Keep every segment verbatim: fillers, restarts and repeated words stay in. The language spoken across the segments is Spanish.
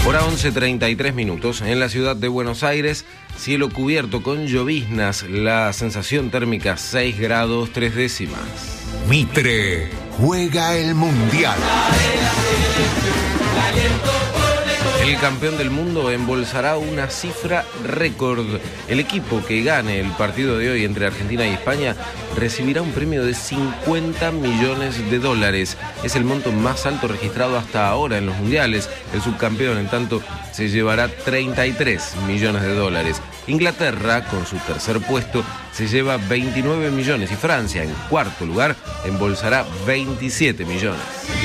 Hora once treinta y tres minutos. En la ciudad de Buenos Aires, cielo cubierto con lloviznas, la sensación térmica seis grados tres décimas. Mitre juega el Mundial. El campeón del mundo embolsará una cifra récord. El equipo que gane el partido de hoy entre Argentina y España recibirá un premio de cincuenta millones de dólares. Es el monto más alto registrado hasta ahora en los mundiales. El subcampeón, en tanto, se llevará treinta y tres millones de dólares. Inglaterra, con su tercer puesto, se lleva veintinueve millones y Francia, en cuarto lugar, embolsará veintisiete millones.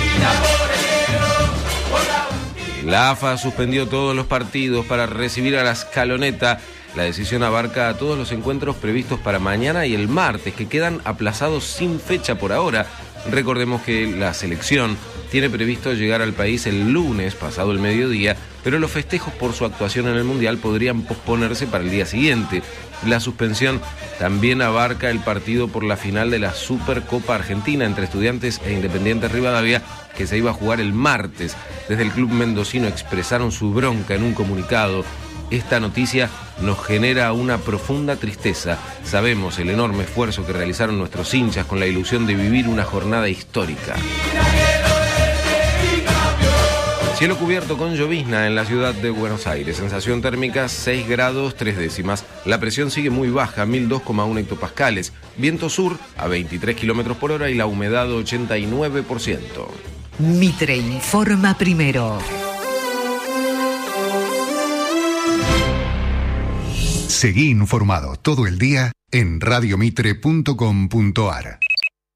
La A F A suspendió todos los partidos para recibir a la escaloneta. La decisión abarca a todos los encuentros previstos para mañana y el martes, que quedan aplazados sin fecha por ahora. Recordemos que la selección tiene previsto llegar al país el lunes, pasado el mediodía, pero los festejos por su actuación en el Mundial podrían posponerse para el día siguiente. La suspensión también abarca el partido por la final de la Supercopa Argentina entre Estudiantes e Independiente Rivadavia, que se iba a jugar el martes. Desde el club mendocino expresaron su bronca en un comunicado. Esta noticia nos genera una profunda tristeza. Sabemos el enorme esfuerzo que realizaron nuestros hinchas con la ilusión de vivir una jornada histórica. Cielo cubierto con llovizna en la ciudad de Buenos Aires. Sensación térmica seis grados tres décimas. La presión sigue muy baja, mil dos coma uno hectopascales. Viento sur a veintitrés kilómetros por hora y la humedad ochenta y nueve por ciento. Mitre informa primero. Seguí informado todo el día en radio mitre punto com punto a r.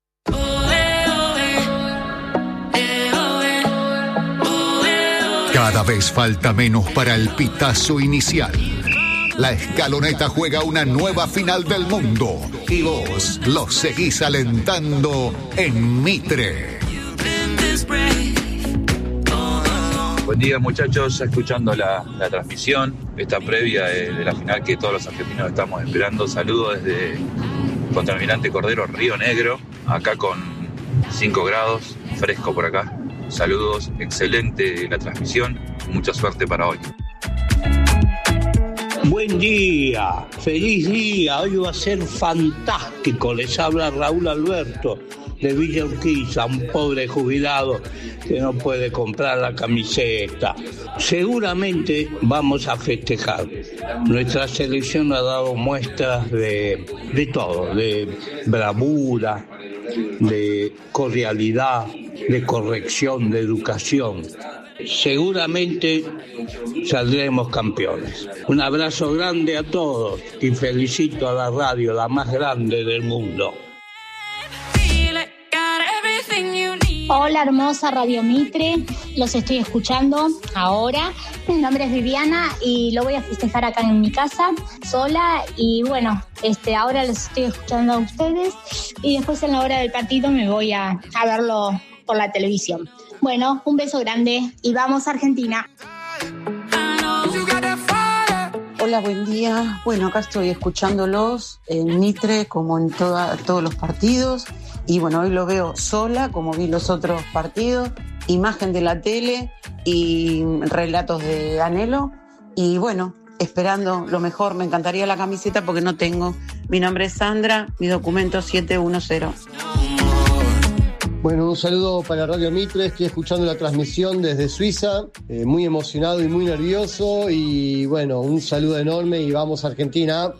Cada vez falta menos para el pitazo inicial. La escaloneta juega una nueva final del mundo y vos los seguís alentando en Mitre. Buen día, muchachos, escuchando la, la transmisión, esta previa de, de la final que todos los argentinos estamos esperando. Saludos desde contra Almirante Cordero, Río Negro, acá con cinco grados, fresco por acá. Saludos, excelente la transmisión, mucha suerte para hoy. Buen día, feliz día, hoy va a ser fantástico. Les habla Raúl Alberto de Villa Urquiza, un pobre jubilado que no puede comprar la camiseta. Seguramente vamos a festejar. Nuestra selección ha dado muestras de, de todo, de bravura, de cordialidad, de corrección, de educación. Seguramente saldremos campeones. Un abrazo grande a todos y felicito a la radio, la más grande del mundo. Hola, hermosa Radio Mitre, los estoy escuchando ahora. Mi nombre es Viviana y lo voy a festejar acá en mi casa, sola. Y bueno, este, ahora los estoy escuchando a ustedes y después en la hora del partido me voy a, a verlo por la televisión. Bueno, un beso grande y vamos a Argentina. Hola, buen día. Bueno, acá estoy escuchándolos en Mitre como en toda, todos los partidos. Y bueno, hoy lo veo sola, como vi los otros partidos, imagen de la tele y relatos de Anhelo. Y bueno, esperando lo mejor, me encantaría la camiseta porque no tengo. Mi nombre es Sandra, mi documento siete uno cero. Bueno, un saludo para Radio Mitre, estoy escuchando la transmisión desde Suiza, eh, muy emocionado y muy nervioso. Y bueno, un saludo enorme y vamos a Argentina.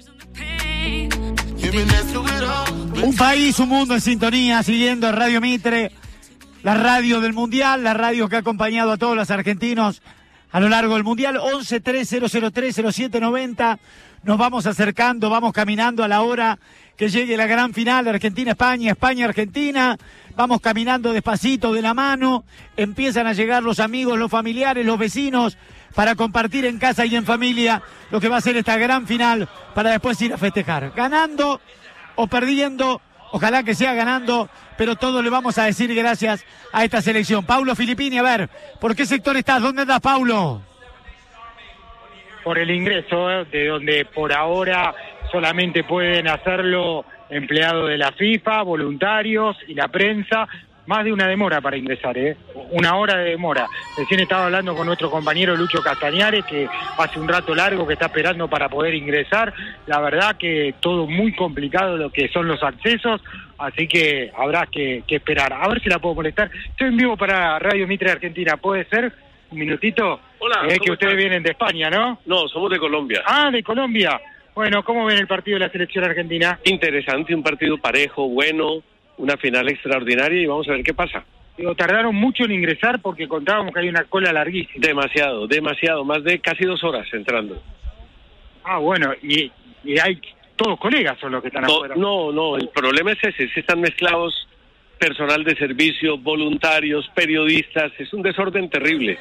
Un país, un mundo en sintonía, siguiendo Radio Mitre, la radio del Mundial, la radio que ha acompañado a todos los argentinos a lo largo del Mundial. Once tres cero cero tres cero siete noventa. Nos vamos acercando, vamos caminando a la hora que llegue la gran final, Argentina-España, España-Argentina. Vamos caminando despacito de la mano, empiezan a llegar los amigos, los familiares, los vecinos, para compartir en casa y en familia lo que va a ser esta gran final, para después ir a festejar. Ganando o perdiendo, ojalá que sea ganando, pero todos le vamos a decir gracias a esta selección. Paulo Filippini, a ver, ¿por qué sector estás? ¿Dónde estás, Paulo? Por el ingreso, ¿eh? De donde por ahora solamente pueden hacerlo empleados de la FIFA, voluntarios y la prensa, más de una demora para ingresar, ¿eh? Una hora de demora. Recién estaba hablando con nuestro compañero Lucho Castañares, que hace un rato largo que está esperando para poder ingresar. La verdad que todo muy complicado lo que son los accesos, así que habrá que, que esperar. A ver si la puedo molestar. Estoy en vivo para Radio Mitre Argentina, ¿puede ser? Un minutito. Hola. Es que ustedes vienen de España, ¿no? No, somos de Colombia. Ah, de Colombia. Bueno, ¿cómo ven el partido de la selección argentina? Interesante, un partido parejo, bueno, una final extraordinaria y vamos a ver qué pasa. Digo, tardaron mucho en ingresar porque contábamos que hay una cola larguísima. Demasiado, demasiado, más de casi dos horas entrando. Ah, bueno, y, y hay todos colegas son los que están no, afuera. No, no, el problema es ese, se están mezclados personal de servicio, voluntarios, periodistas, es un desorden terrible.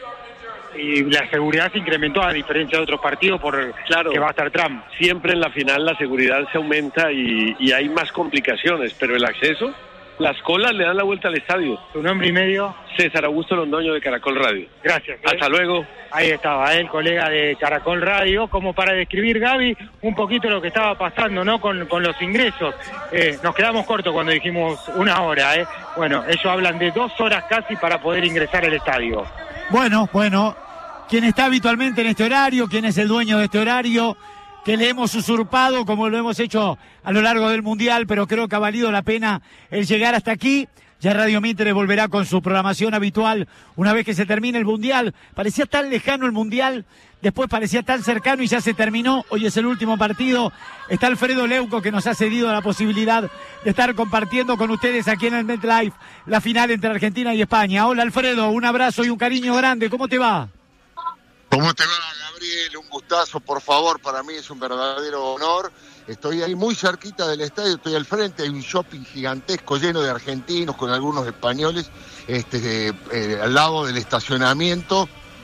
Y la seguridad se incrementó a diferencia de otros partidos por claro, que va a estar Trump. Siempre en la final la seguridad se aumenta y, y hay más complicaciones, pero el acceso, las colas le dan la vuelta al estadio. ¿Tu nombre y medio? César Augusto Londoño de Caracol Radio. Gracias. ¿eh? Hasta luego. Ahí estaba, ¿eh? El colega de Caracol Radio, como para describir, Gaby, un poquito lo que estaba pasando, ¿no? Con, con los ingresos. Eh, nos quedamos cortos cuando dijimos una hora, ¿eh? Bueno, ellos hablan de dos horas casi para poder ingresar al estadio. Bueno, bueno, quien está habitualmente en este horario, quien es el dueño de este horario, que le hemos usurpado como lo hemos hecho a lo largo del Mundial, pero creo que ha valido la pena el llegar hasta aquí. Ya Radio Mitre volverá con su programación habitual una vez que se termine el Mundial. Parecía tan lejano el Mundial, después parecía tan cercano y ya se terminó. Hoy es el último partido. Está Alfredo Leuco, que nos ha cedido la posibilidad de estar compartiendo con ustedes aquí en el MetLife la final entre Argentina y España. Hola Alfredo, un abrazo y un cariño grande. ¿Cómo te va? ¿Cómo te va, Gabriel? Un gustazo, por favor, para mí es un verdadero honor. Estoy ahí muy cerquita del estadio, estoy al frente, hay un shopping gigantesco lleno de argentinos con algunos españoles este, eh, al lado del estacionamiento.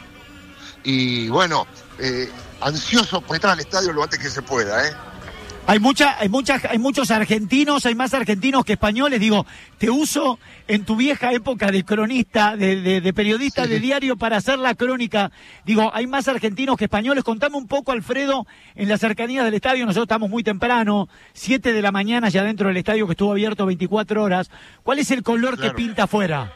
Y bueno, eh, ansioso por entrar al estadio lo antes que se pueda, ¿eh? Hay mucha, hay muchas, hay muchos argentinos, hay más argentinos que españoles. Digo, te uso en tu vieja época de cronista, de, de, de periodista sí. de diario para hacer la crónica. Digo, hay más argentinos que españoles. Contame un poco, Alfredo, en las cercanías del estadio. Nosotros estamos muy temprano, siete de la mañana ya dentro del estadio que estuvo abierto veinticuatro horas. ¿Cuál es el color claro. que pinta afuera?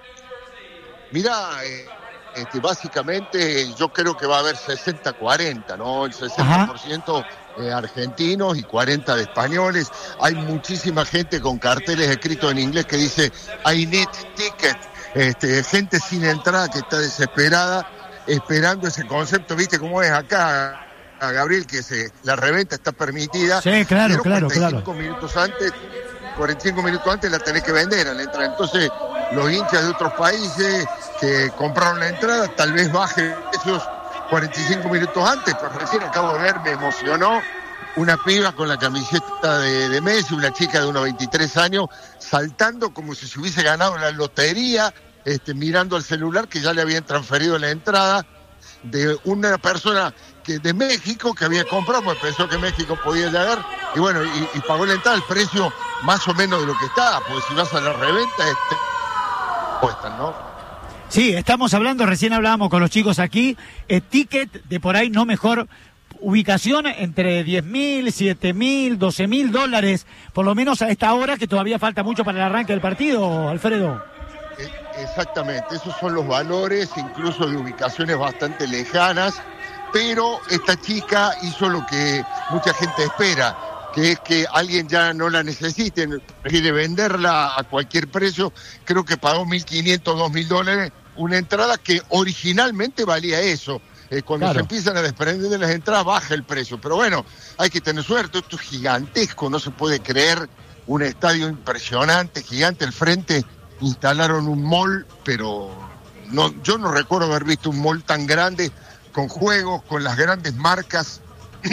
Mirá, eh, este, básicamente yo creo que va a haber sesenta cuarenta, ¿no? El sesenta por ciento Ajá. Eh, argentinos y cuarenta de españoles. Hay muchísima gente con carteles escritos en inglés que dice I need ticket, este, gente sin entrada que está desesperada esperando ese concepto. ¿Viste cómo es acá, a Gabriel, que se, la reventa está permitida? Sí, claro, pero claro, cuarenta y cinco claro. minutos antes, cuarenta y cinco minutos antes la tenés que vender a la entrada. Entonces los hinchas de otros países que compraron la entrada tal vez bajen esos cuarenta y cinco minutos antes, pero recién acabo de ver, me emocionó una piba con la camiseta de, de Messi, una chica de unos veintitrés años, saltando como si se hubiese ganado la lotería, este, mirando el celular que ya le habían transferido la entrada de una persona que de México que había comprado, pues pensó que México podía llegar, y bueno, y, y pagó la entrada, el precio más o menos de lo que estaba, porque si vas a la reventa, este, cuestan, ¿no? Sí, estamos hablando, recién hablábamos con los chicos aquí, eh, ticket de por ahí no mejor ubicación entre diez mil, siete mil, doce mil dólares, por lo menos a esta hora que todavía falta mucho para el arranque del partido, Alfredo. Exactamente, esos son los valores, incluso de ubicaciones bastante lejanas, pero esta chica hizo lo que mucha gente espera, que es que alguien ya no la necesite, quiere venderla a cualquier precio. Creo que pagó mil quinientos, dos mil dólares una entrada que originalmente valía eso. Eh, cuando claro. se empiezan a desprender de las entradas baja el precio, pero bueno, hay que tener suerte, esto es gigantesco, no se puede creer, un estadio impresionante, gigante, al frente instalaron un mall, pero no, yo no recuerdo haber visto un mall tan grande, con juegos, con las grandes marcas,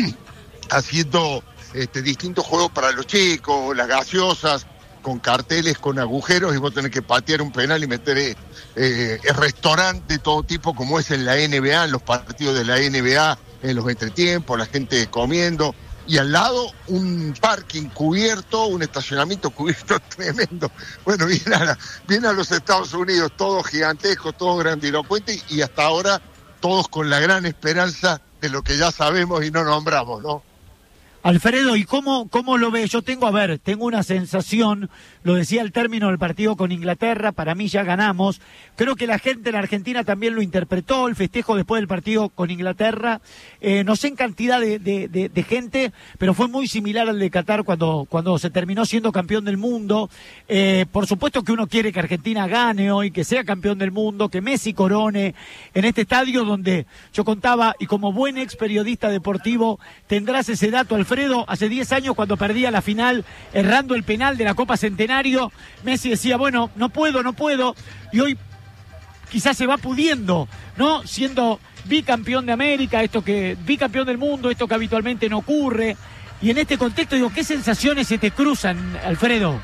haciendo este, distintos juegos para los chicos, las gaseosas, con carteles, con agujeros, y vos tenés que patear un penal y meter eh, eh, el restaurante de todo tipo, como es en la N B A, en los partidos de la N B A, en los entretiempos, la gente comiendo, y al lado un parking cubierto, un estacionamiento cubierto tremendo. Bueno, viene a, la, viene a los Estados Unidos, todo gigantesco, todo grandilocuente, y hasta ahora todos con la gran esperanza de lo que ya sabemos y no nombramos, ¿no? Alfredo, ¿y cómo, cómo lo ves? Yo tengo, a ver, tengo una sensación, lo decía al término del partido con Inglaterra, para mí ya ganamos. Creo que la gente en Argentina también lo interpretó, el festejo después del partido con Inglaterra. Eh, no sé en cantidad de, de, de, de gente, pero fue muy similar al de Qatar cuando, cuando se terminó siendo campeón del mundo. Eh, por supuesto que uno quiere que Argentina gane hoy, que sea campeón del mundo, que Messi corone en este estadio donde yo contaba, y como buen ex periodista deportivo, tendrás ese dato, Alfredo. Hace diez años cuando perdía la final, errando el penal de la Copa Centenario, Messi decía, bueno, no puedo, no puedo, y hoy quizás se va pudiendo, ¿no? Siendo bicampeón de América, esto que, bicampeón del mundo, esto que habitualmente no ocurre, y en este contexto, digo, ¿qué sensaciones se te cruzan, Alfredo?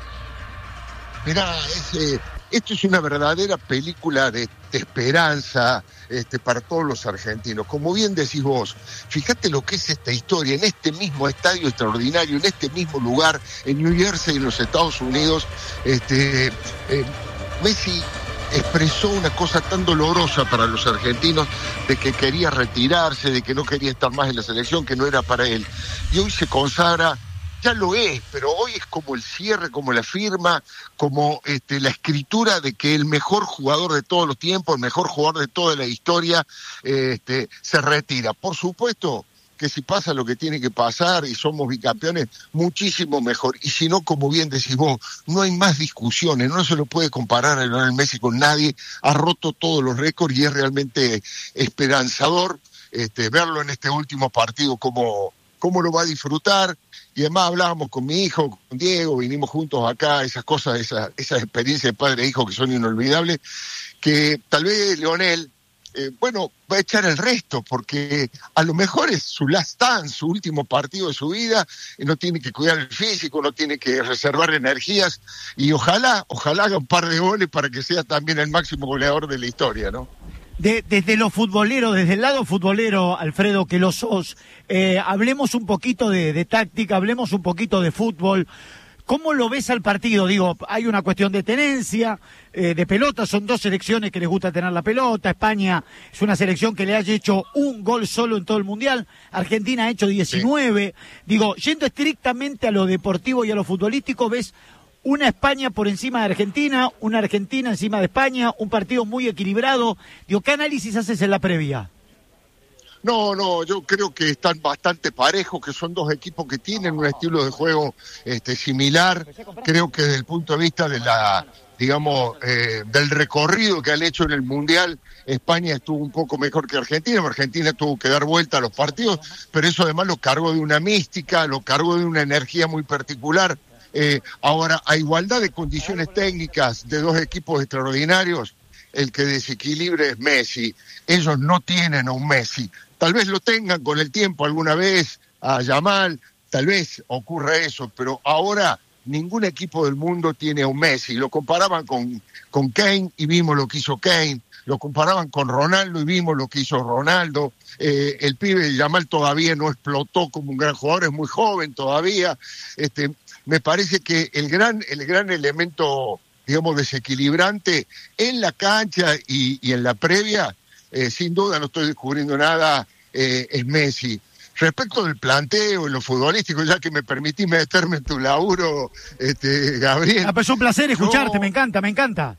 Mirá, es, eh, esto es una verdadera película de, de esperanza este, para todos los argentinos. Como bien decís vos, fíjate lo que es esta historia, en este mismo estadio extraordinario, en este mismo lugar, en New Jersey, en los Estados Unidos, este, eh, Messi expresó una cosa tan dolorosa para los argentinos, de que quería retirarse, de que no quería estar más en la selección, que no era para él. Y hoy se consagra. Ya lo es, pero hoy es como el cierre, como la firma, como este, la escritura de que el mejor jugador de todos los tiempos, el mejor jugador de toda la historia, este, se retira. Por supuesto que si pasa lo que tiene que pasar y somos bicampeones, muchísimo mejor. Y si no, como bien decís vos, no hay más discusiones, no se lo puede comparar a Lionel Messi con nadie, ha roto todos los récords y es realmente esperanzador este, verlo en este último partido, cómo, cómo lo va a disfrutar. Y además hablábamos con mi hijo, con Diego, vinimos juntos acá, esas cosas, esas, esas experiencias de padre e hijo que son inolvidables, que tal vez Lionel, eh, bueno, va a echar el resto, porque a lo mejor es su last dance, su último partido de su vida, y no tiene que cuidar el físico, no tiene que reservar energías, y ojalá, ojalá haga un par de goles para que sea también el máximo goleador de la historia, ¿no? De, desde lo futbolero, desde el lado futbolero, Alfredo, que lo sos, eh, hablemos un poquito de, de táctica, hablemos un poquito de fútbol. ¿Cómo lo ves al partido? Digo, hay una cuestión de tenencia, eh, de pelota, son dos selecciones que les gusta tener la pelota. España es una selección que le haya hecho un gol solo en todo el Mundial, Argentina ha hecho diecinueve. Sí. Digo, yendo estrictamente a lo deportivo y a lo futbolístico, ¿ves una España por encima de Argentina, una Argentina encima de España, un partido muy equilibrado? Digo, ¿qué análisis haces en la previa? No, no, yo creo que están bastante parejos, que son dos equipos que tienen un estilo de juego este, similar. Creo que desde el punto de vista de la, digamos, eh, del recorrido que han hecho en el Mundial, España estuvo un poco mejor que Argentina, Argentina tuvo que dar vuelta a los partidos, pero eso además lo cargó de una mística, lo cargó de una energía muy particular. Eh, ahora, a igualdad de condiciones técnicas de dos equipos extraordinarios, el que desequilibre es Messi. Ellos no tienen a un Messi. Tal vez lo tengan con el tiempo alguna vez, a Yamal, tal vez ocurra eso, pero ahora ningún equipo del mundo tiene a un Messi. Lo comparaban con, con Kane y vimos lo que hizo Kane, lo comparaban con Ronaldo y vimos lo que hizo Ronaldo. Eh, el pibe Yamal todavía no explotó como un gran jugador, es muy joven todavía. Este, me parece que el gran, el gran elemento, digamos, desequilibrante en la cancha y, y en la previa, eh, sin duda no estoy descubriendo nada, eh, es Messi. Respecto del planteo, en lo futbolístico, ya que me permití meterme en tu laburo, este, Gabriel. Ah, pues es un placer escucharte, yo, me encanta, me encanta.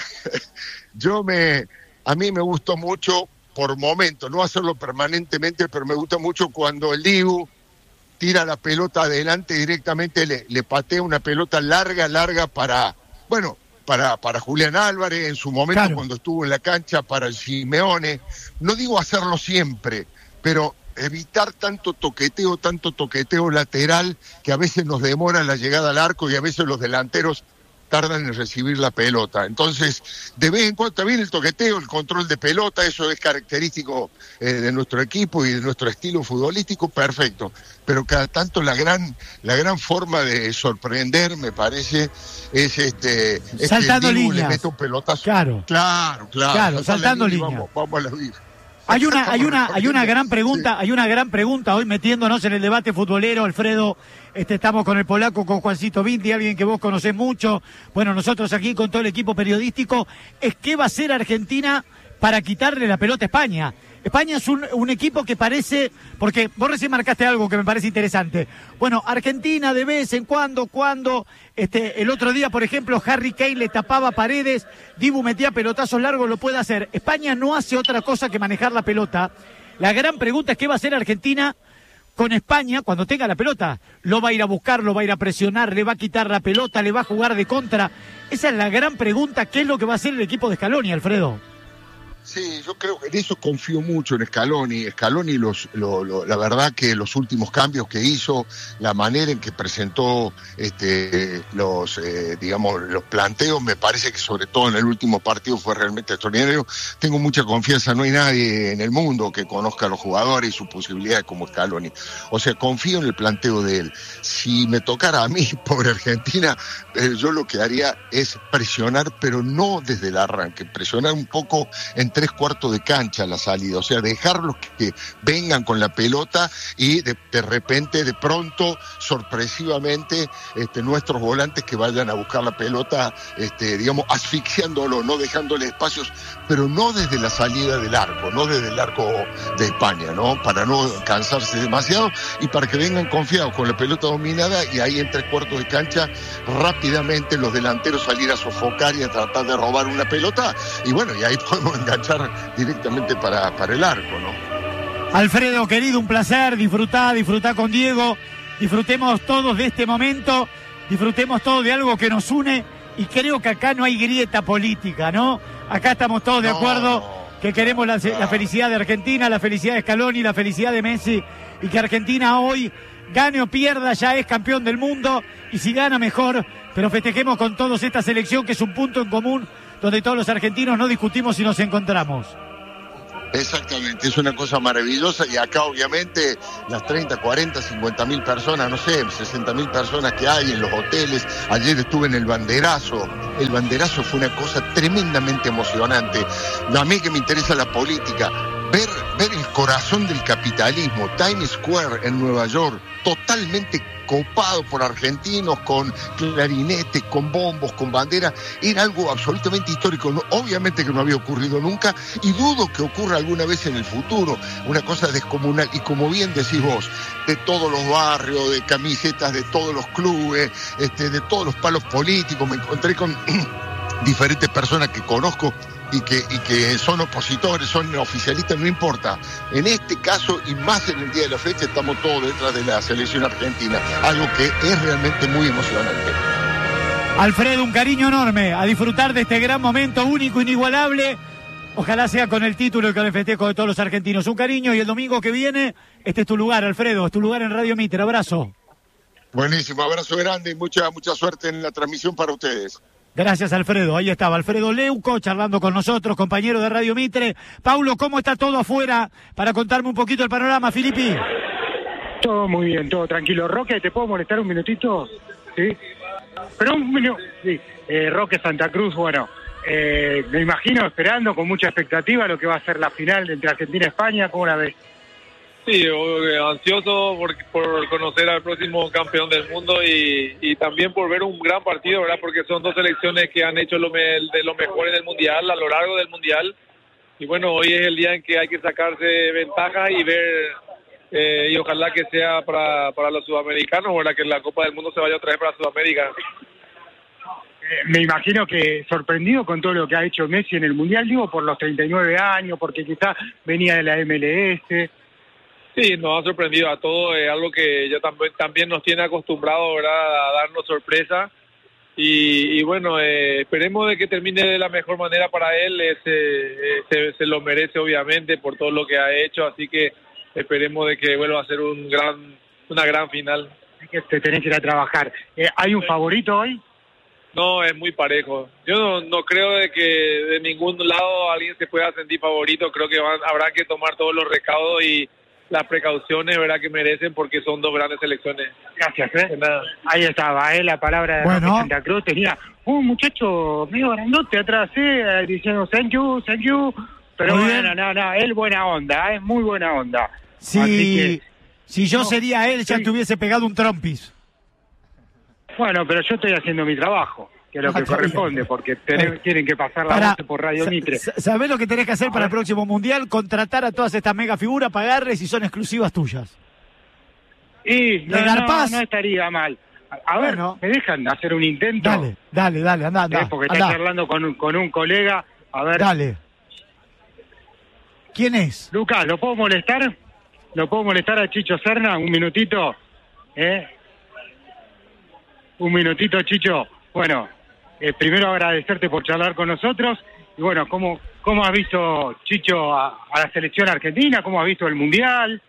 Yo me, a mí me gustó mucho por momentos, no hacerlo permanentemente, pero me gusta mucho cuando el Dibu tira la pelota adelante directamente, le, le patea una pelota larga, larga para, bueno, para, para Julián Álvarez, en su momento claro, cuando estuvo en la cancha para el Simeone. No digo hacerlo siempre, pero evitar tanto toqueteo, tanto toqueteo lateral, que a veces nos demora la llegada al arco y a veces los delanteros tardan en recibir la pelota. Entonces, de vez en cuando también el toqueteo, el control de pelota, eso es característico eh, de nuestro equipo y de nuestro estilo futbolístico, perfecto. Pero cada tanto la gran la gran forma de sorprender, me parece, es este... saltando es que el líneas. Le mete un pelotazo. Claro. Claro, claro. Claro, saltando líneas. Vamos, vamos a la vida. Hay una, hay una, hay una gran pregunta, hay una gran pregunta hoy metiéndonos en el debate futbolero, Alfredo. Este, estamos con el polaco, con Juancito Vinti, alguien que vos conocés mucho. Bueno, nosotros aquí con todo el equipo periodístico, es qué va a ser Argentina para quitarle la pelota a España. España es un, un equipo que parece, porque vos recién marcaste algo que me parece interesante. Bueno, Argentina de vez en cuando, cuando, este, el otro día, por ejemplo, Harry Kane le tapaba paredes, Dibu metía pelotazos largos, lo puede hacer. España no hace otra cosa que manejar la pelota. La gran pregunta es qué va a hacer Argentina con España cuando tenga la pelota. Lo va a ir a buscar, lo va a ir a presionar, le va a quitar la pelota, le va a jugar de contra. Esa es la gran pregunta, ¿qué es lo que va a hacer el equipo de Scaloni, Alfredo? Sí, yo creo que en eso confío mucho en Scaloni. Scaloni, los, lo, lo, la verdad que los últimos cambios que hizo, la manera en que presentó este, los, eh, digamos, los planteos, me parece que sobre todo en el último partido fue realmente extraordinario. Tengo mucha confianza, no hay nadie en el mundo que conozca a los jugadores y sus posibilidades como Scaloni. O sea, confío en el planteo de él. Si me tocara a mí, pobre Argentina, eh, yo lo que haría es presionar, pero no desde el arranque, presionar un poco en tres cuartos de cancha la salida, o sea, dejarlos que vengan con la pelota y de, de repente, de pronto, sorpresivamente, este, nuestros volantes que vayan a buscar la pelota, este, digamos, asfixiándolo, no dejándole espacios, pero no desde la salida del arco, no desde el arco de España, ¿no? Para no cansarse demasiado y para que vengan confiados con la pelota dominada y ahí en tres cuartos de cancha rápidamente los delanteros salir a sofocar y a tratar de robar una pelota y bueno, y ahí podemos enganchar directamente para, para el arco, ¿no? Alfredo, querido, un placer, disfrutá, disfrutá con Diego, disfrutemos todos de este momento, disfrutemos todos de algo que nos une y creo que acá no hay grieta política, ¿no? Acá estamos todos de no, acuerdo no, que queremos la, no. la felicidad de Argentina, la felicidad de Scaloni, la felicidad de Messi y que Argentina hoy gane o pierda, ya es campeón del mundo y si gana mejor, pero festejemos con todos esta selección que es un punto en común donde todos los argentinos no discutimos y nos encontramos. Exactamente, es una cosa maravillosa y acá obviamente las treinta, cuarenta, cincuenta mil personas, no sé, sesenta mil personas que hay en los hoteles. Ayer estuve en el banderazo, el banderazo fue una cosa tremendamente emocionante. A mí que me interesa la política, ver, ver el corazón del capitalismo, Times Square en Nueva York, totalmente copado por argentinos, con clarinetes, con bombos, con banderas, era algo absolutamente histórico, no, obviamente que no había ocurrido nunca, y dudo que ocurra alguna vez en el futuro, una cosa descomunal, y como bien decís vos, de todos los barrios, de camisetas de todos los clubes, este, de todos los palos políticos, me encontré con diferentes personas que conozco, y que, y que son opositores, son oficialistas, no importa. En este caso, y más en el día de la fecha, estamos todos detrás de la selección argentina, algo que es realmente muy emocionante. Alfredo, un cariño enorme, a disfrutar de este gran momento único, inigualable, ojalá sea con el título y con el festejo de todos los argentinos. Un cariño y el domingo que viene, este es tu lugar, Alfredo, es tu lugar en Radio Mitre, abrazo. Buenísimo, abrazo grande y mucha, mucha suerte en la transmisión para ustedes. Gracias, Alfredo. Ahí estaba Alfredo Leuco charlando con nosotros, compañero de Radio Mitre. Paulo, ¿cómo está todo afuera? Para contarme un poquito el panorama, Filippi. Todo muy bien, todo tranquilo. Roque, ¿te puedo molestar un minutito? Sí. Pero un minuto. Sí. Eh, Roque Santa Cruz, bueno, eh, me imagino esperando con mucha expectativa lo que va a ser la final entre Argentina y España. ¿Cómo la ves? Sí, ansioso por, por conocer al próximo campeón del mundo y, y también por ver un gran partido, ¿verdad? Porque son dos selecciones que han hecho lo me, de lo mejor en el Mundial, a lo largo del Mundial. Y bueno, hoy es el día en que hay que sacarse ventaja y ver, eh, y ojalá que sea para, para los sudamericanos, ¿verdad? Que la Copa del Mundo se vaya otra vez para Sudamérica. Eh, me imagino que sorprendido con todo lo que ha hecho Messi en el Mundial, digo, por los treinta y nueve años, porque quizás venía de la M L S. Sí, nos ha sorprendido a todos, es algo que ya también, también nos tiene acostumbrado, ¿verdad?, a darnos sorpresa y, y bueno, eh, esperemos de que termine de la mejor manera para él, eh, se, se, se lo merece obviamente por todo lo que ha hecho, así que esperemos de que vuelva a ser un gran, una gran final. Que te tenés que ir a trabajar. Eh, ¿Hay un favorito hoy? No, es muy parejo. Yo no, no creo de que de ningún lado alguien se pueda sentir favorito, creo que van, habrá que tomar todos los recaudos y las precauciones, ¿verdad?, que merecen porque son dos grandes selecciones. Gracias, ¿eh? Ahí estaba, ¿eh? La palabra de bueno. Santa Cruz. Tenía un muchacho medio grandote atrás, ¿eh? Diciendo thank you, thank you. Pero muy bueno, bien. no, no, él buena onda, es muy buena onda. Si, Así que, si yo no, sería él, ya sí. te hubiese pegado un trompis. Bueno, pero yo estoy haciendo mi trabajo. que es lo que corresponde, porque tenés, tienen que pasar la Para, voz por Radio Mitre. ¿Sabés lo que tenés que hacer para el próximo Mundial? Contratar a todas estas mega figuras, pagarles y son exclusivas tuyas. Y no, no, no estaría mal. A, a ver, bueno. ¿me dejan hacer un intento? Dale, dale, dale, anda, anda. Eh, porque anda. está charlando con un, con un colega. A ver. Dale. ¿Quién es? Lucas, ¿lo puedo molestar? ¿Lo puedo molestar a Chicho Serna? Un minutito. ¿Eh? Un minutito, Chicho. Bueno, eh, primero agradecerte por charlar con nosotros. Y bueno, ¿cómo, cómo has visto, Chicho, a, a la selección argentina? ¿Cómo has visto el Mundial?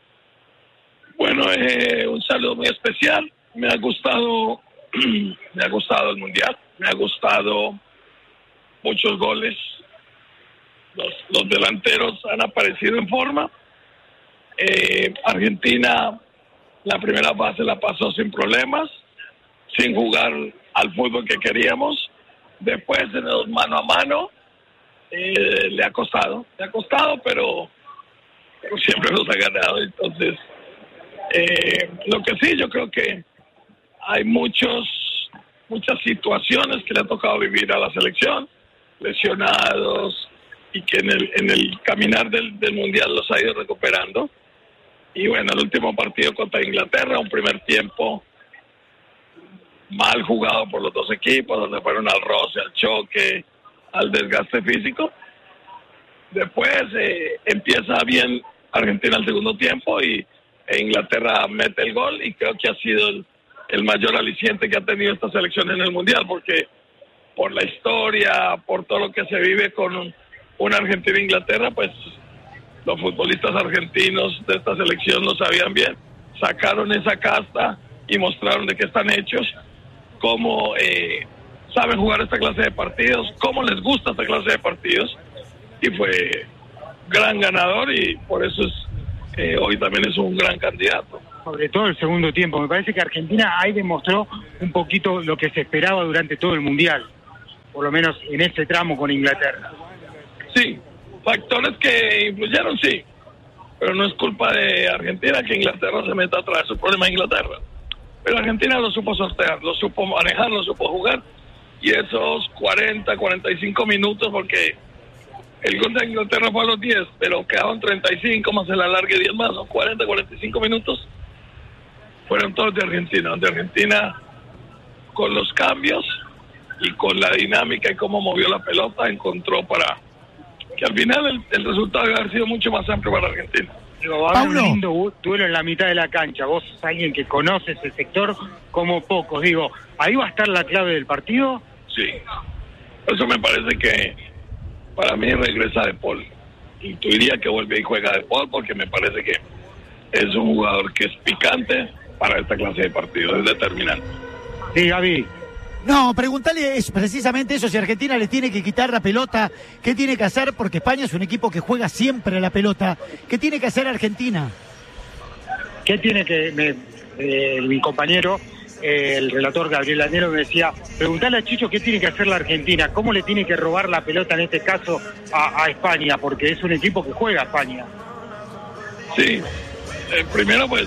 Bueno, eh, un saludo muy especial. Me ha gustado, me ha gustado el Mundial. Me ha gustado muchos goles. Los, los delanteros han aparecido en forma. Eh, Argentina, la primera fase la pasó sin problemas, sin jugar al fútbol que queríamos. Después, en el mano a mano, eh, le ha costado, le ha costado, pero, pero siempre nos ha ganado. Entonces, eh, lo que sí, yo creo que hay muchos, muchas situaciones que le ha tocado vivir a la selección, lesionados, y que en el, en el caminar del, del Mundial los ha ido recuperando. Y bueno, el último partido contra Inglaterra, un primer tiempo mal jugado por los dos equipos, donde fueron al roce, al choque, al desgaste físico. Después eh, empieza bien Argentina el segundo tiempo y e Inglaterra mete el gol, y creo que ha sido el, el mayor aliciente que ha tenido esta selección en el Mundial, porque por la historia, por todo lo que se vive con un, una Argentina e Inglaterra, pues los futbolistas argentinos de esta selección lo sabían bien, sacaron esa casta y mostraron de qué están hechos, cómo eh, saben jugar esta clase de partidos, cómo les gusta esta clase de partidos, y fue gran ganador, y por eso es eh, hoy también es un gran candidato. Sobre todo el segundo tiempo, me parece que Argentina ahí demostró un poquito lo que se esperaba durante todo el Mundial, por lo menos en ese tramo con Inglaterra. Sí, factores que influyeron, sí, pero no es culpa de Argentina que Inglaterra se meta atrás, es un problema de Inglaterra. Pero Argentina lo supo sortear, lo supo manejar, lo supo jugar, y esos cuarenta, cuarenta y cinco minutos, porque el gol de Inglaterra fue a los diez, pero quedaban treinta y cinco más el alargue diez más, ¿no? cuarenta, cuarenta y cinco minutos fueron todos de Argentina, de Argentina con los cambios y con la dinámica y cómo movió la pelota, encontró para que al final el, el resultado debe haber sido mucho más amplio para Argentina. Digo, va a haber un lindo duelo en la mitad de la cancha. Vos sos alguien que conoce ese sector como pocos. Digo, ¿ahí va a estar la clave del partido? Sí. Eso me parece que para mí regresa De Paul. Intuiría que vuelve y juega De Paul, porque me parece que es un jugador que es picante para esta clase de partidos, es determinante. Sí, Gaby. No, preguntale es precisamente eso, si Argentina le tiene que quitar la pelota, ¿qué tiene que hacer? Porque España es un equipo que juega siempre a la pelota. ¿Qué tiene que hacer Argentina? ¿Qué tiene que...? Me, eh, mi compañero, eh, el relator Gabriel Anelo, me decía, preguntale a Chicho qué tiene que hacer la Argentina, cómo le tiene que robar la pelota en este caso a, a España, porque es un equipo que juega a España. Sí, eh, primero pues,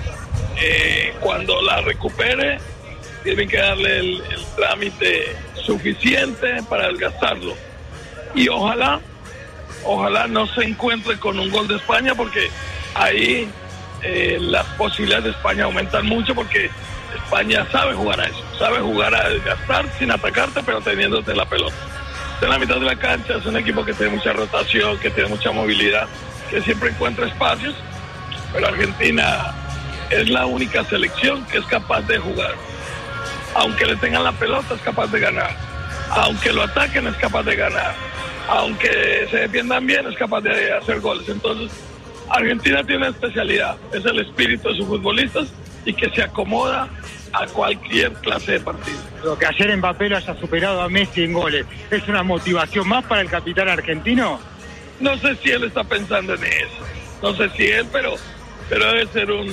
eh, cuando la recupere, tienen que darle el, el trámite suficiente para desgastarlo. Y ojalá, ojalá no se encuentre con un gol de España, porque ahí eh, las posibilidades de España aumentan mucho, porque España sabe jugar a eso, sabe jugar a desgastar sin atacarte, pero teniéndote la pelota. En la mitad de la cancha es un equipo que tiene mucha rotación, que tiene mucha movilidad, que siempre encuentra espacios, pero Argentina es la única selección que es capaz de jugar. Aunque le tengan la pelota, es capaz de ganar. Aunque lo ataquen, es capaz de ganar. Aunque se defiendan bien, es capaz de hacer goles. Entonces, Argentina tiene una especialidad. Es el espíritu de sus futbolistas, y que se acomoda a cualquier clase de partido. Lo que ayer Mbappé lo haya superado a Messi en goles, ¿es una motivación más para el capitán argentino? No sé si él está pensando en eso. No sé si él, pero, pero debe ser un,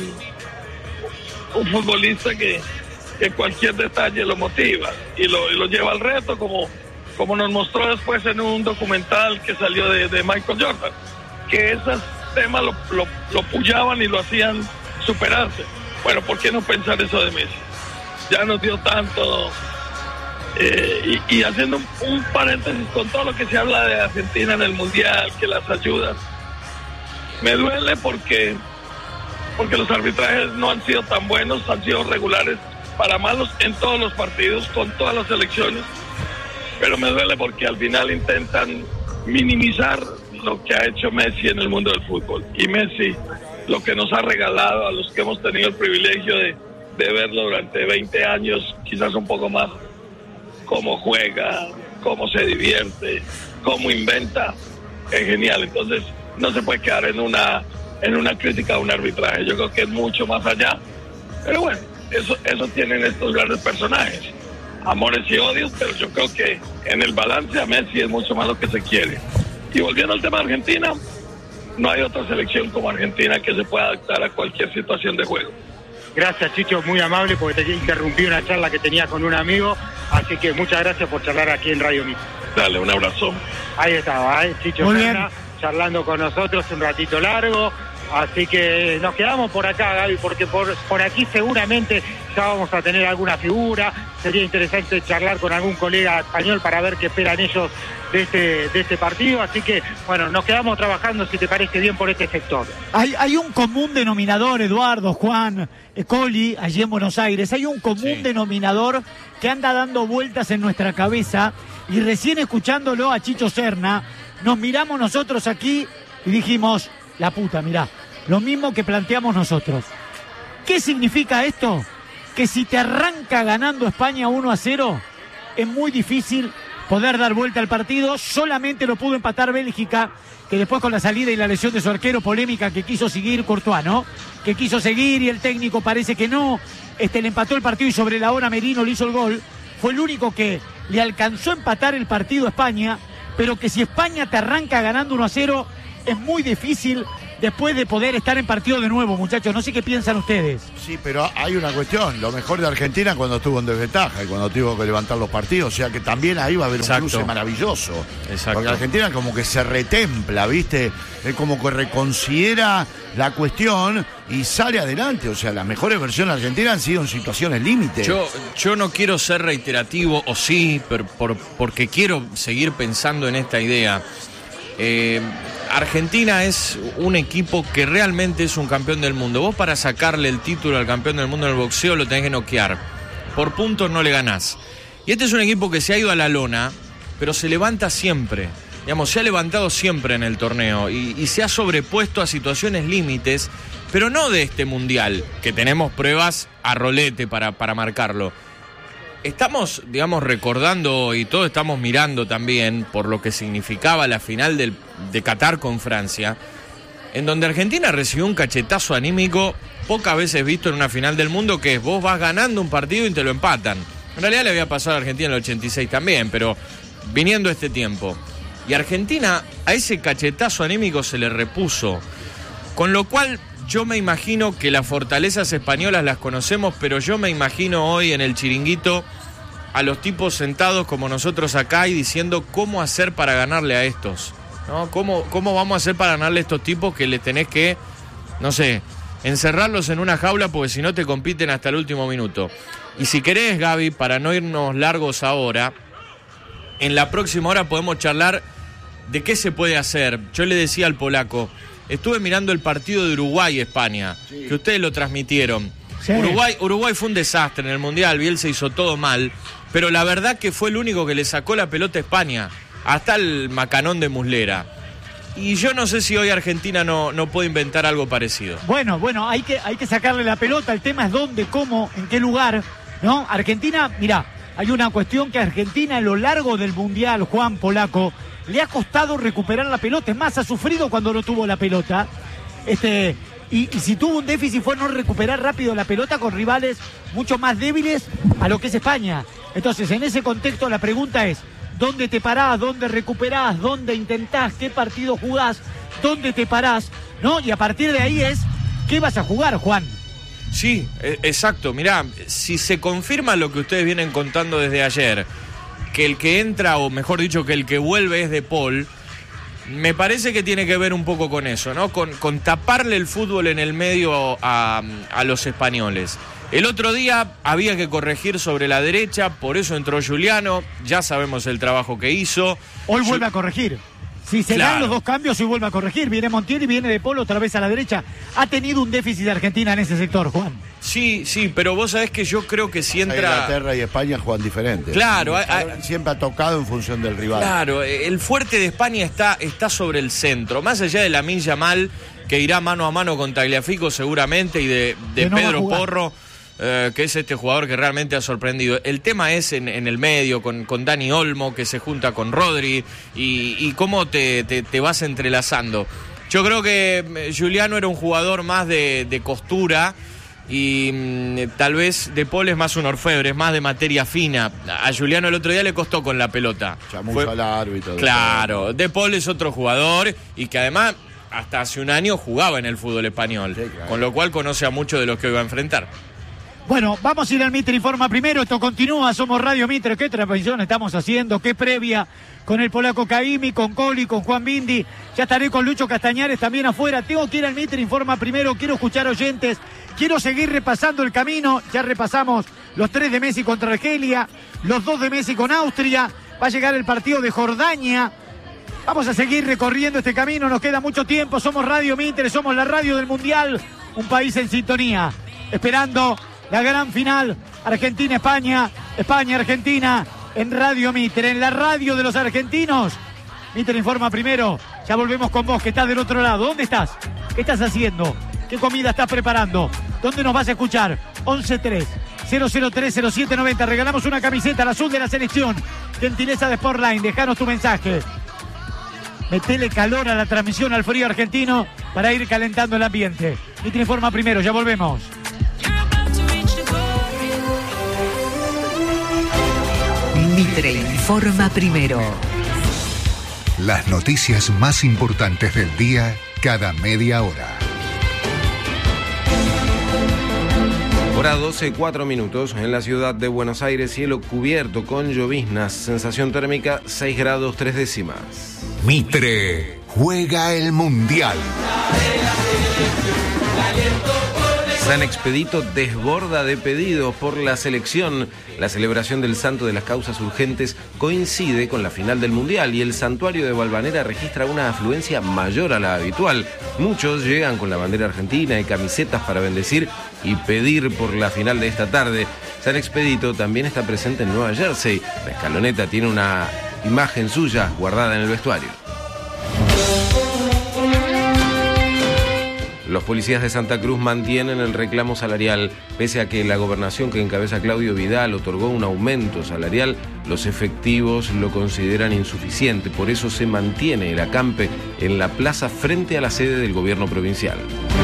un futbolista que... que cualquier detalle lo motiva y lo, y lo lleva al reto, como, como nos mostró después en un documental que salió de, de Michael Jordan, que esos temas lo, lo, lo pullaban y lo hacían superarse. Bueno, ¿por qué no pensar eso de Messi? Ya nos dio tanto Eh, y, y haciendo un, un paréntesis con todo lo que se habla de Argentina en el Mundial, que las ayudas, me duele porque, porque los arbitrajes no han sido tan buenos, han sido regulares para malos en todos los partidos, con todas las selecciones, pero me duele porque al final intentan minimizar lo que ha hecho Messi en el mundo del fútbol. Y Messi, lo que nos ha regalado a los que hemos tenido el privilegio de, de verlo durante veinte años, quizás un poco más, cómo juega, cómo se divierte, cómo inventa, es genial. Entonces no se puede quedar en una en una crítica a un arbitraje. Yo creo que es mucho más allá, pero bueno, eso eso tienen estos grandes personajes, amores y odios, pero yo creo que en el balance a Messi es mucho más lo que se quiere. Y volviendo al tema de Argentina, no hay otra selección como Argentina que se pueda adaptar a cualquier situación de juego. Gracias, Chicho, muy amable, porque te interrumpí una charla que tenía con un amigo, así que muchas gracias por charlar aquí en Radio Mitre. Dale, un abrazo. Ahí estaba, ¿eh? Chicho Serna, charlando con nosotros un ratito largo, así que nos quedamos por acá, Gaby, porque por, por aquí seguramente ya vamos a tener alguna figura. Sería interesante charlar con algún colega español para ver qué esperan ellos de este, de este partido, así que bueno, nos quedamos trabajando, si te parece bien, por este sector. Hay, hay un común denominador, Eduardo, Juan, Coli, allí en Buenos Aires, hay un común sí. denominador que anda dando vueltas en nuestra cabeza, y recién escuchándolo a Chicho Serna, nos miramos nosotros aquí y dijimos, la puta, mirá, lo mismo que planteamos nosotros. ¿Qué significa esto? Que si te arranca ganando España uno a cero, es muy difícil poder dar vuelta al partido. Solamente lo pudo empatar Bélgica, que después con la salida y la lesión de su arquero, polémica que quiso seguir Courtois, ¿no? Que quiso seguir y el técnico parece que no. Este, le empató el partido y sobre la hora Merino le hizo el gol. Fue el único que le alcanzó a empatar el partido a España, pero que si España te arranca ganando uno a cero, es muy difícil después de poder estar en partido de nuevo, muchachos. No sé qué piensan ustedes. Sí, pero hay una cuestión. Lo mejor de Argentina cuando estuvo en desventaja y cuando tuvo que levantar los partidos. O sea que también ahí va a haber Exacto. un cruce maravilloso. Exacto. Porque Argentina como que se retempla, ¿viste? Es como que reconsidera la cuestión y sale adelante. O sea, las mejores versiones de Argentina han sido en situaciones límite. Yo, yo no quiero ser reiterativo, o sí, pero por, porque quiero seguir pensando en esta idea. Eh, Argentina es un equipo que realmente es un campeón del mundo. Vos para sacarle el título al campeón del mundo en el boxeo lo tenés que noquear. Por puntos no le ganás. Y este es un equipo que se ha ido a la lona, pero se levanta siempre. Digamos, se ha levantado siempre en el torneo y, y se ha sobrepuesto a situaciones límites, pero no de este mundial, que tenemos pruebas a rolete para, para marcarlo. Estamos, digamos, recordando y todos estamos mirando también por lo que significaba la final del, de Qatar con Francia, en donde Argentina recibió un cachetazo anímico pocas veces visto en una final del mundo, que es vos vas ganando un partido y te lo empatan. En realidad le había pasado a Argentina en el ochenta y seis también, pero viniendo este tiempo. Y Argentina a ese cachetazo anímico se le repuso, con lo cual yo me imagino que las fortalezas españolas las conocemos, pero yo me imagino hoy en el chiringuito a los tipos sentados como nosotros acá y diciendo cómo hacer para ganarle a estos, ¿no? ¿Cómo, cómo vamos a hacer para ganarle a estos tipos que les tenés que, no sé, encerrarlos en una jaula porque si no te compiten hasta el último minuto? Y si querés, Gaby, para no irnos largos ahora, en la próxima hora podemos charlar de qué se puede hacer. Yo le decía al polaco, estuve mirando el partido de Uruguay-España, sí. que ustedes lo transmitieron. Sí. Uruguay, Uruguay fue un desastre en el Mundial, Bielsa hizo todo mal, pero la verdad que fue el único que le sacó la pelota a España, hasta el macanón de Muslera. Y yo no sé si hoy Argentina no, no puede inventar algo parecido. Bueno, bueno, hay que, hay que sacarle la pelota, el tema es dónde, cómo, en qué lugar, ¿no? Argentina, mirá, hay una cuestión que Argentina a lo largo del Mundial, Juan Polaco, le ha costado recuperar la pelota, es más, ha sufrido cuando no tuvo la pelota, este, y, y si tuvo un déficit fue no recuperar rápido la pelota con rivales mucho más débiles a lo que es España. Entonces, en ese contexto la pregunta es, ¿dónde te parás? ¿Dónde recuperás? ¿Dónde intentás? ¿Qué partido jugás? ¿Dónde te parás? ¿No? Y a partir de ahí es, ¿qué vas a jugar, Juan? Sí, exacto. Mirá, si se confirma lo que ustedes vienen contando desde ayer, que el que entra, o mejor dicho, que el que vuelve es De Paul, me parece que tiene que ver un poco con eso, ¿no? Con, con taparle el fútbol en el medio a, a los españoles. El otro día había que corregir sobre la derecha, por eso entró Giuliano, ya sabemos el trabajo que hizo. Hoy vuelve a corregir. Si se Claro. dan los dos cambios, hoy vuelve a corregir. Viene Montiel y viene De Paul otra vez a la derecha. Ha tenido un déficit de Argentina en ese sector, Juan. Sí, sí, pero vos sabés que yo creo que si entra... Inglaterra y España juegan diferente. Claro, hay- siempre ha tocado en función del rival. Claro, el fuerte de España está, está sobre el centro, más allá de Lamine Yamal, que irá mano a mano con Tagliafico seguramente, y de, de Que no va a Pedro jugar. Porro, eh, que es este jugador que realmente ha sorprendido. El tema es en, en el medio, con, con Dani Olmo, que se junta con Rodri, y, y cómo te, te, te vas entrelazando. Yo creo que eh, Giuliano era un jugador más de, de costura, y mm, tal vez De Paul es más un orfebre, es más de materia fina. A Giuliano el otro día le costó con la pelota. Chamuyo Fue- al árbitro. Claro, De Paul es otro jugador y que además hasta hace un año jugaba en el fútbol español, con lo cual conoce a muchos de los que hoy va a enfrentar. Bueno, vamos a ir al Mitre Informa primero. Esto continúa, somos Radio Mitre. ¿Qué transmisión estamos haciendo? ¿Qué previa? Con el polaco Caimi, con Coli, con Juan Bindi. Ya estaré con Lucho Castañares también afuera. Tengo que ir al Mitre Informa primero. Quiero escuchar oyentes. Quiero seguir repasando el camino. Ya repasamos los tres de Messi contra Argelia, los dos de Messi con Austria. Va a llegar el partido de Jordania. Vamos a seguir recorriendo este camino. Nos queda mucho tiempo. Somos Radio Mitre, somos la radio del Mundial. Un país en sintonía. Esperando la gran final, Argentina-España, España-Argentina, en Radio Mitre, en la radio de los argentinos. Mitre Informa primero, ya volvemos con vos, que estás del otro lado. ¿Dónde estás? ¿Qué estás haciendo? ¿Qué comida estás preparando? ¿Dónde nos vas a escuchar? once tres, cero cero tres, cero siete noventa. Regalamos una camiseta al azul de la selección. Gentileza de Sportline, dejanos tu mensaje. Metele calor a la transmisión, al frío argentino, para ir calentando el ambiente. Mitre Informa primero, ya volvemos. Mitre Informa primero. Las noticias más importantes del día cada media hora. Hora doce, cuatro minutos. En la ciudad de Buenos Aires, cielo cubierto con lloviznas. Sensación térmica seis grados tres décimas. Mitre juega el Mundial. San Expedito desborda de pedidos por la selección. La celebración del Santo de las Causas Urgentes coincide con la final del Mundial y el santuario de Valvanera registra una afluencia mayor a la habitual. Muchos llegan con la bandera argentina y camisetas para bendecir y pedir por la final de esta tarde. San Expedito también está presente en Nueva Jersey. La escaloneta tiene una imagen suya guardada en el vestuario. Los policías de Santa Cruz mantienen el reclamo salarial. Pese a que la gobernación que encabeza Claudio Vidal otorgó un aumento salarial, los efectivos lo consideran insuficiente. Por eso se mantiene el acampe en la plaza frente a la sede del gobierno provincial.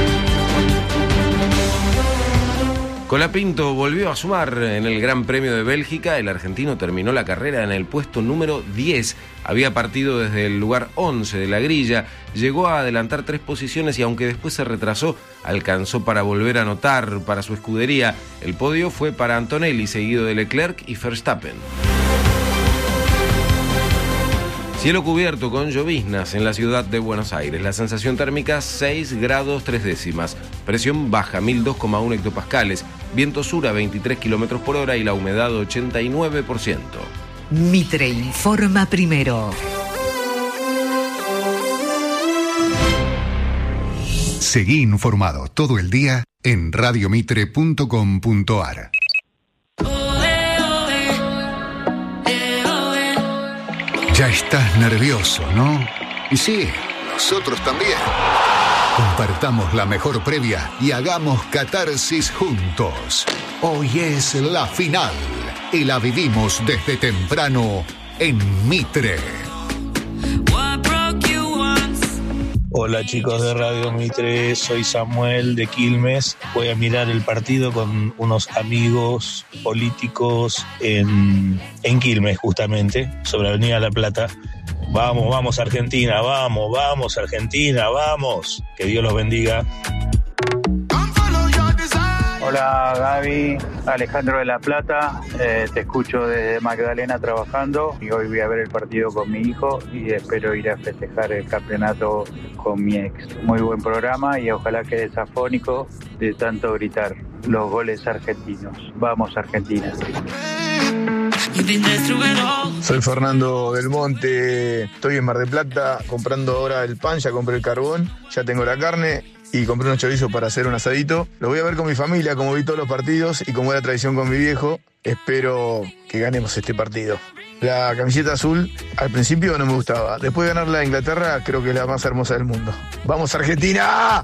Colapinto volvió a sumar en el Gran Premio de Bélgica. El argentino terminó la carrera en el puesto número diez. Había partido desde el lugar once de la grilla. Llegó a adelantar tres posiciones y aunque después se retrasó, alcanzó para volver a anotar para su escudería. El podio fue para Antonelli, seguido de Leclerc y Verstappen. Cielo cubierto con lloviznas en la ciudad de Buenos Aires. La sensación térmica seis grados tres décimas. Presión baja mil dos coma uno hectopascales. Viento sur a veintitrés kilómetros por hora y la humedad ochenta y nueve por ciento. Mitre Informa primero. Seguí informado todo el día en radiomitre punto com punto ar. Ya estás nervioso, ¿no? Y sí, nosotros también. Compartamos la mejor previa y hagamos catarsis juntos. Hoy es la final y la vivimos desde temprano en Mitre. Hola chicos de Radio Mitre, soy Samuel de Quilmes. Voy a mirar el partido con unos amigos políticos en, en Quilmes justamente, sobre Avenida La Plata. Vamos, vamos Argentina, vamos, vamos Argentina, vamos. Que Dios los bendiga. Hola Gaby, Alejandro de La Plata, eh, te escucho desde Magdalena trabajando y hoy voy a ver el partido con mi hijo y espero ir a festejar el campeonato con mi ex. Muy buen programa y ojalá quede afónico de tanto gritar. los goles argentinos. Vamos, Argentina. Soy Fernando del Monte, estoy en Mar del Plata comprando ahora el pan, ya compré el carbón, ya tengo la carne y compré unos chorizos para hacer un asadito. Lo voy a ver con mi familia, como vi todos los partidos y como era tradición con mi viejo. Espero que ganemos este partido. La camiseta azul al principio no me gustaba, después de ganar la Inglaterra creo que es la más hermosa del mundo. ¡Vamos, Argentina!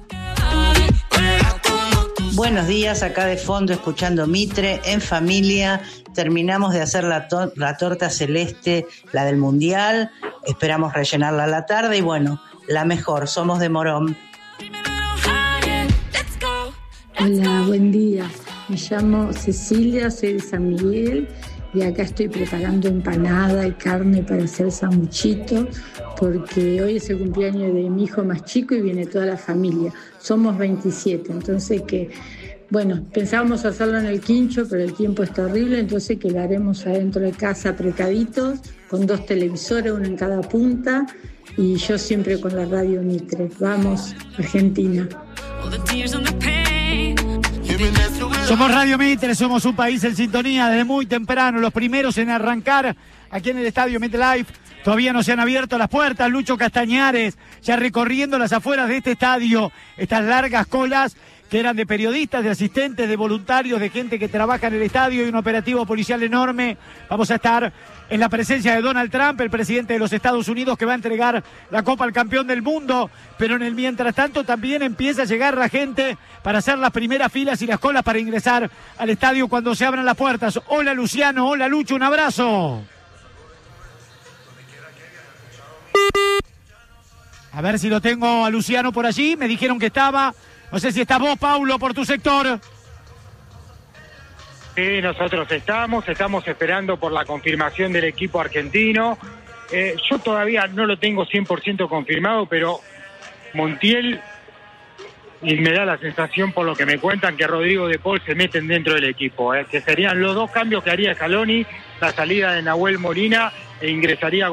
Buenos días, acá de fondo escuchando Mitre, en familia. Terminamos de hacer la, to- la torta celeste, la del Mundial. Esperamos rellenarla a la tarde y bueno, la mejor, somos de Morón. Hola, buen día. Me llamo Cecilia, soy de San Miguel y acá estoy preparando empanada y carne para hacer sanguchito porque hoy es el cumpleaños de mi hijo más chico y viene toda la familia. Somos veintisiete, entonces que, bueno, pensábamos hacerlo en el quincho, pero el tiempo es terrible, entonces que lo haremos adentro de casa apretaditos, con dos televisores, uno en cada punta, y yo siempre con la radio Mitre. Vamos, Argentina. Somos Radio Mitre, somos un país en sintonía desde muy temprano, los primeros en arrancar aquí en el estadio MetLife. Todavía no se han abierto las puertas. Lucho Castañares ya recorriendo las afueras de este estadio, estas largas colas que eran de periodistas, de asistentes, de voluntarios, de gente que trabaja en el estadio y un operativo policial enorme. Vamos a estar en la presencia de Donald Trump, el presidente de los Estados Unidos, que va a entregar la Copa al campeón del mundo, pero en el mientras tanto también empieza a llegar la gente para hacer las primeras filas y las colas para ingresar al estadio cuando se abran las puertas. Hola Luciano, hola Lucho, un abrazo. A ver si lo tengo a Luciano por allí, me dijeron que estaba. No sé si está vos, Paulo, por tu sector. Sí, nosotros estamos, estamos esperando por la confirmación del equipo argentino. Eh, yo todavía no lo tengo cien por ciento confirmado, pero Montiel, y me da la sensación por lo que me cuentan que Rodrigo de Paul se meten dentro del equipo, eh, que serían los dos cambios que haría Scaloni, la salida de Nahuel Molina e ingresaría